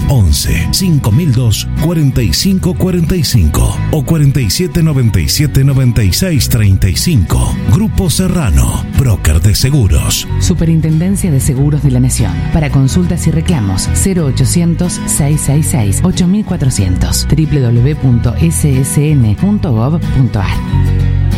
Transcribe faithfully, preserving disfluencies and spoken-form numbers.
once, cinco mil dos, cuarenta y cinco cuarenta y cinco o cuarenta y siete noventa y siete noventa y seis treinta y cinco. Grupo Serrano, broker de seguros. Superintendencia de Seguros de la Nación. Para consultas y reclamos, cero ochocientos, seiscientos sesenta y seis, ocho mil cuatrocientos, doble u doble u doble u punto s s n punto gov punto a r.